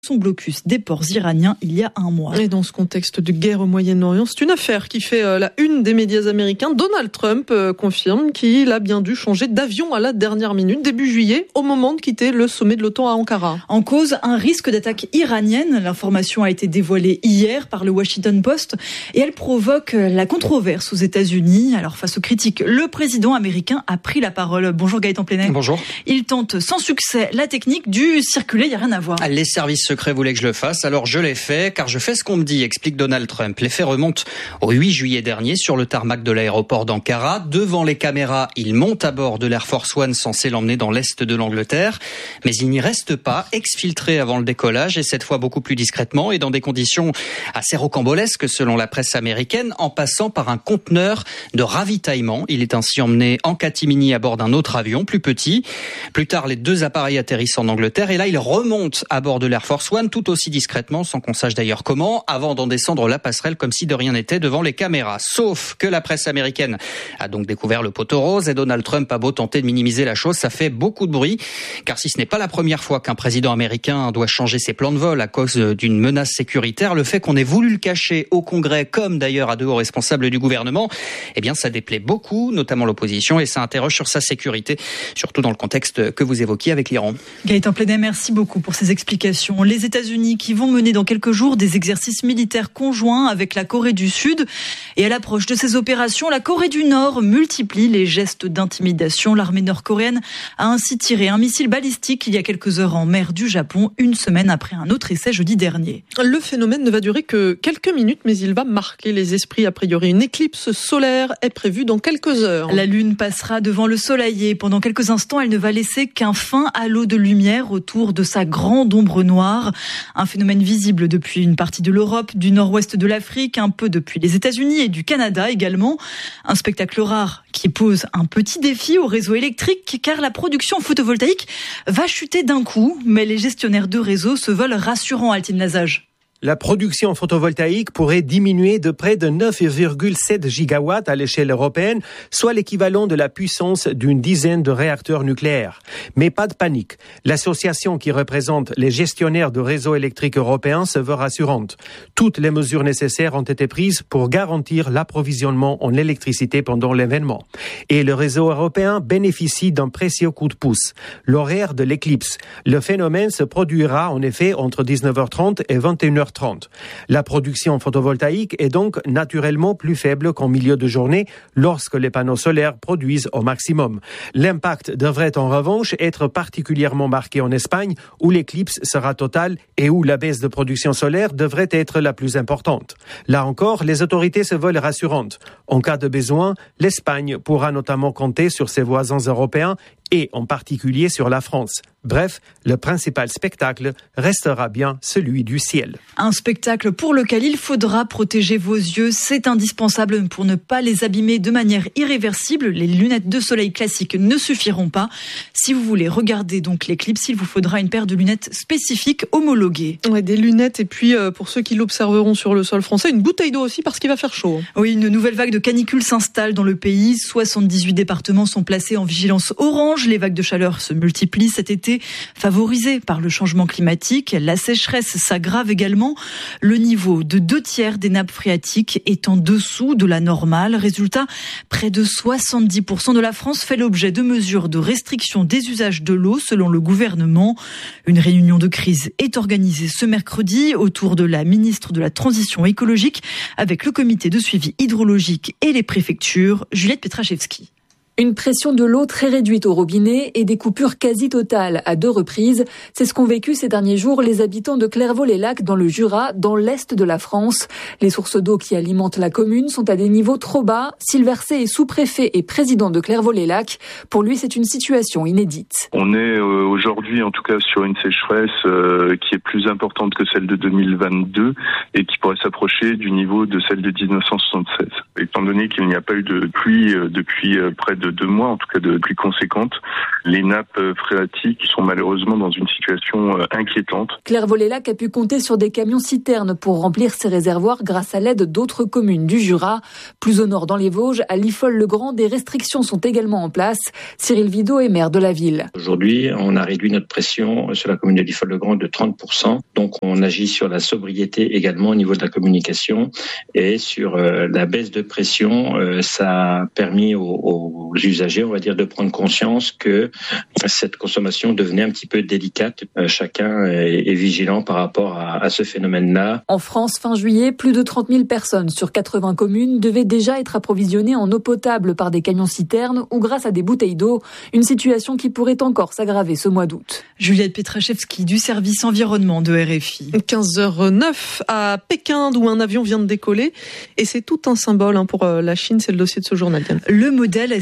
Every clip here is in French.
son blocus des ports iraniens il y a un mois. Et dans ce contexte de guerre au Moyen-Orient, c'est une affaire qui fait la une des médias américains. Donald Trump confirme qu'il a bien dû changer d'avion à la dernière minute, début juillet, au moment de quitter le sommet de l'OTAN à Ankara. En cause, un risque d'attaque iranienne. L'information a été dévoilée hier par le Washington Post et elle provoque la controverse aux États-Unis. Alors face aux critiques, le président américain a pris la parole. Bonjour Gaëtan Plenay. Bonjour. Il tente sans succès la technique du circuler, il n'y a rien à voir. Les services secrets voulaient que je le fasse, alors je l'ai fait, car je fais ce qu'on me dit, explique Donald Trump. Les faits remontent au 8 juillet dernier sur le tarmac de l'aéroport d'Ankara. Devant les caméras, il monte à bord de l'Air Force One censé l'emmener dans l'est de l'Angleterre. Mais il n'y reste pas, exfiltré avant le décollage, et cette fois beaucoup plus discrètement et dans des conditions assez rocambolesques selon la presse américaine, en passant par un conteneur de ravitaillement. Il est ainsi emmené en catimini à bord d'un autre avion, plus petit. Plus tard, les deux appareils atterrissent en Angleterre et là, il remonte à bord de l'Air Force One, tout aussi discrètement, sans qu'on sache d'ailleurs comment, avant d'en descendre la passerelle comme si de rien n'était devant les caméras. Sauf que la presse américaine a donc découvert le poteau rose et Donald Trump a beau tenter de minimiser la chose, ça fait beaucoup de bruit, car si ce n'est pas la première fois qu'un président américain doit changer ses plans de vol à cause d'une menace sécuritaire, le fait qu'on ait voulu le cacher au Congrès, comme d'ailleurs à deux hauts responsables du gouvernement, eh bien ça déplaît beaucoup, notamment l'opposition, et ça interroge sur sa sécurité, surtout dans le contexte que vous évoquiez avec l'Iran. Gaëtan Plenay, merci beaucoup pour ces explications. Les États-Unis qui vont mener dans quelques jours des exercices militaires conjoints avec la Corée du Sud. Et à l'approche de ces opérations, la Corée du Nord multiplie les gestes d'intimidation. L'armée nord-coréenne a ainsi tiré un missile balistique il y a quelques heures en mer du Japon, une semaine après un autre essai jeudi dernier. Le phénomène ne va durer que quelques minutes, mais il va marquer les esprits. A priori, une éclipse solaire est prévue dans quelques heures. La Lune passera devant le soleil et pendant quelques instants, elle ne va laisser qu'un fin halo de lumière autour de sa grande ombre noire. Un phénomène visible depuis une partie de l'Europe, du nord-ouest de l'Afrique, un peu depuis les États-Unis et du Canada également. Un spectacle rare qui pose un petit défi au réseau électrique car la production photovoltaïque va chuter d'un coup. Mais les gestionnaires de réseau se veulent rassurants, Altine Lazage. La production photovoltaïque pourrait diminuer de près de 9,7 gigawatts à l'échelle européenne, soit l'équivalent de la puissance d'une dizaine de réacteurs nucléaires. Mais pas de panique. L'association qui représente les gestionnaires de réseaux électriques européens se veut rassurante. Toutes les mesures nécessaires ont été prises pour garantir l'approvisionnement en électricité pendant l'événement. Et le réseau européen bénéficie d'un précieux coup de pouce. L'horaire de l'éclipse. Le phénomène se produira en effet entre 19h30 et 21h30. La production photovoltaïque est donc naturellement plus faible qu'en milieu de journée lorsque les panneaux solaires produisent au maximum. L'impact devrait en revanche être particulièrement marqué en Espagne où l'éclipse sera totale et où la baisse de production solaire devrait être la plus importante. Là encore, les autorités se veulent rassurantes. En cas de besoin, l'Espagne pourra notamment compter sur ses voisins européens et en particulier sur la France. Bref, le principal spectacle restera bien celui du ciel. Un spectacle pour lequel il faudra protéger vos yeux. C'est indispensable pour ne pas les abîmer de manière irréversible. Les lunettes de soleil classiques ne suffiront pas. Si vous voulez regarder donc l'éclipse, il vous faudra une paire de lunettes spécifiques homologuées. Ouais, des lunettes et puis pour ceux qui l'observeront sur le sol français, une bouteille d'eau aussi parce qu'il va faire chaud. Oui, une nouvelle vague de canicule s'installe dans le pays. 78 départements sont placés en vigilance orange. Les vagues de chaleur se multiplient cet été, favorisées par le changement climatique. La sécheresse s'aggrave également. Le niveau de 2/3 des nappes phréatiques est en dessous de la normale. Résultat, près de 70% de la France fait l'objet de mesures de restriction des usages de l'eau selon le gouvernement. Une réunion de crise est organisée ce mercredi autour de la ministre de la Transition écologique avec le comité de suivi hydrologique et les préfectures. Juliette Petraszewski. Une pression de l'eau très réduite au robinet et des coupures quasi totales à 2 reprises. C'est ce qu'ont vécu ces derniers jours les habitants de Clairvaux-les-Lacs dans le Jura, dans l'est de la France. Les sources d'eau qui alimentent la commune sont à des niveaux trop bas. Sylvain Verset est sous-préfet et président de Clairvaux-les-Lacs. Pour lui, c'est une situation inédite. On est aujourd'hui en tout cas sur une sécheresse qui est plus importante que celle de 2022 et qui pourrait s'approcher du niveau de celle de 1976. Étant donné qu'il n'y a pas eu de pluie depuis près de 2 mois, en tout cas de plus conséquentes. Les nappes phréatiques sont malheureusement dans une situation inquiétante. Clairvaux-les-Lacs a pu compter sur des camions-citernes pour remplir ses réservoirs grâce à l'aide d'autres communes du Jura. Plus au nord dans les Vosges, à Liffol-le-Grand, des restrictions sont également en place. Cyril Vidot est maire de la ville. Aujourd'hui, on a réduit notre pression sur la commune de Liffol-le-Grand de 30%. Donc on agit sur la sobriété également au niveau de la communication et sur la baisse de pression. Ça a permis aux usagers, on va dire, de prendre conscience que cette consommation devenait un petit peu délicate. Chacun est vigilant par rapport à ce phénomène-là. En France, fin juillet, plus de 30 000 personnes sur 80 communes devaient déjà être approvisionnées en eau potable par des camions-citernes ou grâce à des bouteilles d'eau. Une situation qui pourrait encore s'aggraver ce mois d'août. Juliette Petrachevski du service environnement de RFI. 15h09 à Pékin, d'où un avion vient de décoller. Et c'est tout un symbole pour la Chine, c'est le dossier de ce journal. Le modèle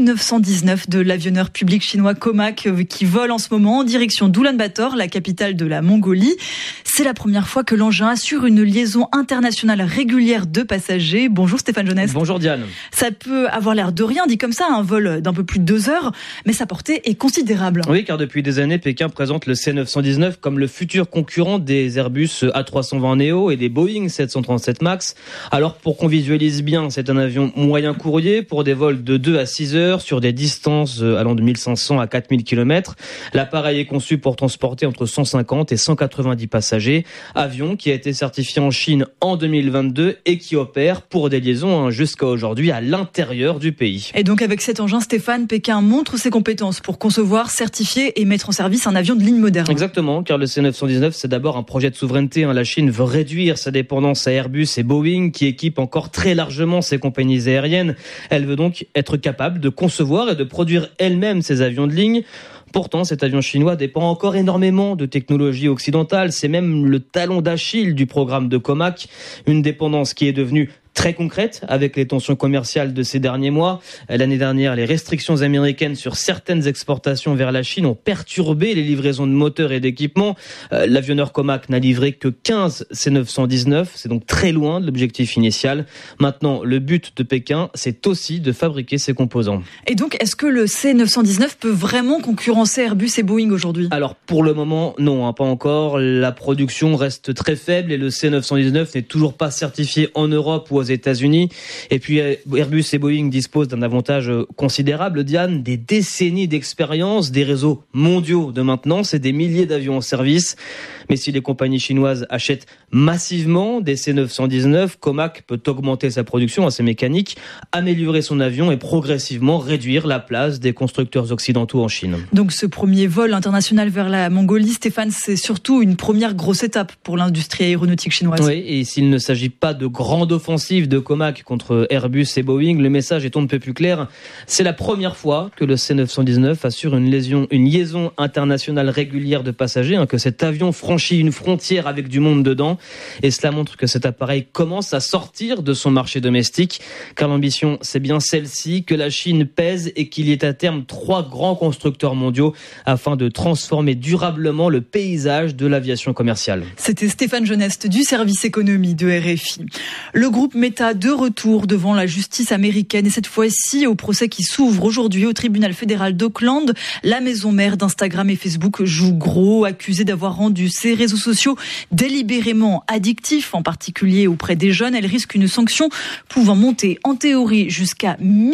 C919 de l'avionneur public chinois Comac qui vole en ce moment en direction d'Oulan-Bator, la capitale de la Mongolie. C'est la première fois que l'engin assure une liaison internationale régulière de passagers. Bonjour Stéphane Jeunesse. Bonjour Diane. Ça peut avoir l'air de rien, dit comme ça, un vol d'un peu plus de 2 heures, mais sa portée est considérable. Oui, car depuis des années, Pékin présente le C919 comme le futur concurrent des Airbus A320 Neo et des Boeing 737 MAX. Alors pour qu'on visualise bien, c'est un avion moyen courrier pour des vols de 2 à 6 heures sur des distances allant de 1500 à 4000 km. L'appareil est conçu pour transporter entre 150 et 190 passagers. Avion qui a été certifié en Chine en 2022 et qui opère pour des liaisons jusqu'à aujourd'hui à l'intérieur du pays. Et donc avec cet engin, Stéphane, Pékin montre ses compétences pour concevoir, certifier et mettre en service un avion de ligne moderne. Exactement, car le C919 c'est d'abord un projet de souveraineté. La Chine veut réduire sa dépendance à Airbus et Boeing qui équipent encore très largement ses compagnies aériennes. Elle veut donc être capable de concevoir et de produire elle-même ses avions de ligne. Pourtant, cet avion chinois dépend encore énormément de technologies occidentales. C'est même le talon d'Achille du programme de Comac, une dépendance qui est devenue très concrète avec les tensions commerciales de ces derniers mois. L'année dernière, les restrictions américaines sur certaines exportations vers la Chine ont perturbé les livraisons de moteurs et d'équipements. L'avionneur Comac n'a livré que 15 C919. C'est donc très loin de l'objectif initial. Maintenant, le but de Pékin, c'est aussi de fabriquer ses composants. Et donc, est-ce que le C919 peut vraiment concurrencer Airbus et Boeing aujourd'hui ? Alors, pour le moment, non, pas encore. La production reste très faible et le C919 n'est toujours pas certifié en Europe ou aux États-Unis. Et puis Airbus et Boeing disposent d'un avantage considérable, Diane, des décennies d'expérience, des réseaux mondiaux de maintenance et des milliers d'avions en service. Mais si les compagnies chinoises achètent massivement des C919, Comac peut augmenter sa production à ses mécaniques, améliorer son avion et progressivement réduire la place des constructeurs occidentaux en Chine. Donc ce premier vol international vers la Mongolie, Stéphane, c'est surtout une première grosse étape pour l'industrie aéronautique chinoise. Oui, et s'il ne s'agit pas de grande offensive de Comac contre Airbus et Boeing, le message est on ne peut plus clair. C'est la première fois que le C919 assure une liaison internationale régulière de passagers, que cet avion franchit une frontière avec du monde dedans. Et cela montre que cet appareil commence à sortir de son marché domestique, car l'ambition, c'est bien celle-ci, que la Chine pèse et qu'il y ait à terme 3 grands constructeurs mondiaux afin de transformer durablement le paysage de l'aviation commerciale. C'était Stéphane Jeunesse du service économie de RFI. Le groupe Meta de retour devant la justice américaine et cette fois-ci au procès qui s'ouvre aujourd'hui au tribunal fédéral d'Auckland. La maison mère d'Instagram et Facebook joue gros, accusée d'avoir rendu ses réseaux sociaux délibérément addictifs, en particulier auprès des jeunes. Elle risque une sanction pouvant monter en théorie jusqu'à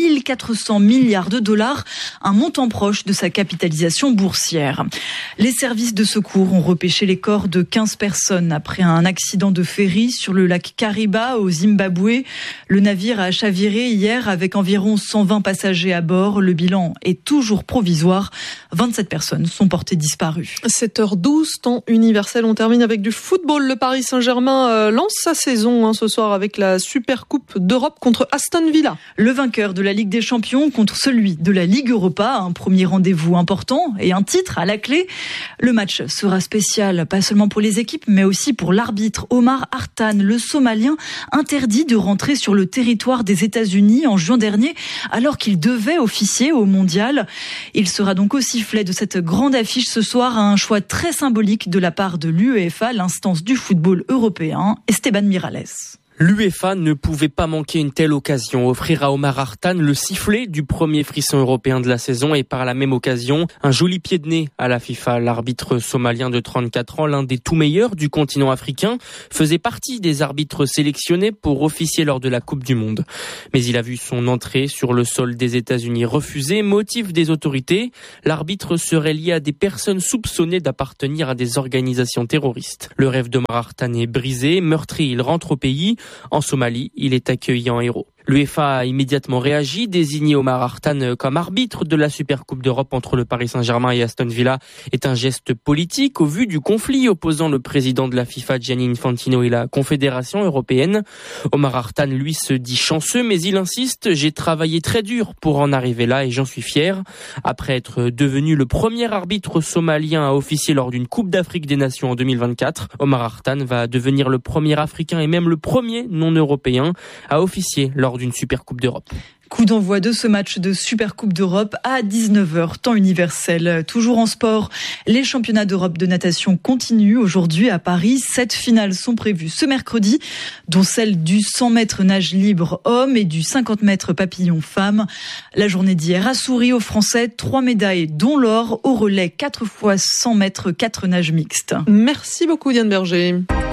1400 milliards de dollars, un montant proche de sa capitalisation boursière. Les services de secours ont repêché les corps de 15 personnes après un accident de ferry sur le lac Kariba au Zimbabwe. Le navire a chaviré hier avec environ 120 passagers à bord. Le bilan est toujours provisoire. 27 personnes sont portées disparues. 7h12, temps universel. On termine avec du football. Le Paris Saint-Germain lance sa saison ce soir avec la Super Coupe d'Europe contre Aston Villa. Le vainqueur de la Ligue des Champions contre celui de la Ligue Europa. Un premier rendez-vous important et un titre à la clé. Le match sera spécial, pas seulement pour les équipes, mais aussi pour l'arbitre Omar Artan, le Somalien, interdit de rentrer sur le territoire des États-Unis en juin dernier, alors qu'il devait officier au Mondial. Il sera donc au sifflet de cette grande affiche ce soir, un choix très symbolique de la part de l'UEFA, l'instance du football européen. Esteban Miralles. L'UEFA ne pouvait pas manquer une telle occasion, offrir à Omar Hartan le sifflet du premier frisson européen de la saison et par la même occasion, un joli pied de nez à la FIFA. L'arbitre somalien de 34 ans, l'un des tout meilleurs du continent africain, faisait partie des arbitres sélectionnés pour officier lors de la Coupe du Monde. Mais il a vu son entrée sur le sol des États-Unis refusée, motif des autorités. L'arbitre serait lié à des personnes soupçonnées d'appartenir à des organisations terroristes. Le rêve d'Omar Hartan est brisé, meurtri, il rentre au pays. En Somalie, il est accueilli en héros. L'UEFA a immédiatement réagi, désigné Omar Hartan comme arbitre de la Supercoupe d'Europe entre le Paris Saint-Germain et Aston Villa est un geste politique au vu du conflit opposant le président de la FIFA Gianni Infantino et la Confédération européenne. Omar Hartan, lui, se dit chanceux, mais il insiste « J'ai travaillé très dur pour en arriver là et j'en suis fier ». Après être devenu le premier arbitre somalien à officier lors d'une Coupe d'Afrique des Nations en 2024, Omar Hartan va devenir le premier Africain et même le premier non-européen à officier lors d'une Supercoupe d'Europe. Coup d'envoi de ce match de Supercoupe d'Europe à 19h, temps universel. Toujours en sport, les championnats d'Europe de natation continuent aujourd'hui à Paris. 7 finales sont prévues ce mercredi, dont celle du 100 mètres nage libre homme et du 50 mètres papillon femme. La journée d'hier a souri aux Français, 3 médailles dont l'or au relais 4 fois 100 mètres 4 nages mixtes. Merci beaucoup Diane Berger.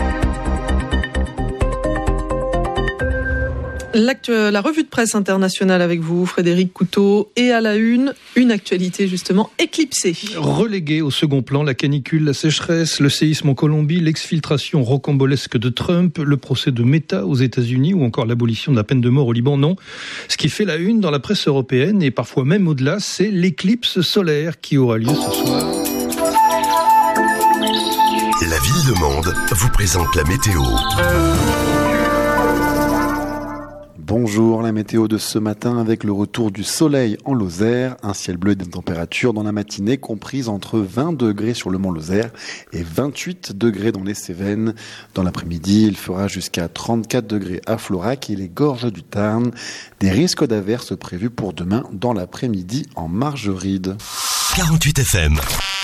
La revue de presse internationale avec vous, Frédéric Couteau, et à la une actualité justement éclipsée. Reléguée au second plan, la canicule, la sécheresse, le séisme en Colombie, l'exfiltration rocambolesque de Trump, le procès de Meta aux États-Unis ou encore l'abolition de la peine de mort au Liban, non. Ce qui fait la une dans la presse européenne et parfois même au-delà, c'est l'éclipse solaire qui aura lieu ce soir. La ville de Mende vous présente la météo. Bonjour, la météo de ce matin avec le retour du soleil en Lozère, un ciel bleu et des températures dans la matinée comprises entre 20 degrés sur le mont Lozère et 28 degrés dans les Cévennes. Dans l'après-midi, il fera jusqu'à 34 degrés à Florac et les gorges du Tarn. Des risques d'averses prévus pour demain dans l'après-midi en Margeride. 48 FM.